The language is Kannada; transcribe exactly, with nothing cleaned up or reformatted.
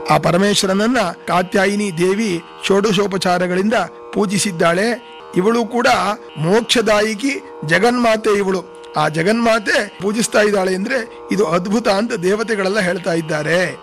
ಆ ಪರಮೇಶ್ವರನನ್ನ ಕಾತ್ಯಾಯಿನಿ ದೇವಿ ಷೋಡಶೋಪಚಾರಗಳಿಂದ ಪೂಜಿಸಿದ್ದಾಳೆ. ಇವಳು ಕೂಡ ಮೋಕ್ಷದಾಯಿಕಿ ಜಗನ್ಮಾತೆ. ಇವಳು ಆ ಜಗನ್ಮಾತೆ ಪೂಜಿಸ್ತಾ ಇದ್ದಾಳೆ ಅಂದ್ರೆ ಇದು ಅದ್ಭುತ ಅಂತ ದೇವತೆಗಳೆಲ್ಲ ಹೇಳ್ತಾ ಇದ್ದಾರೆ.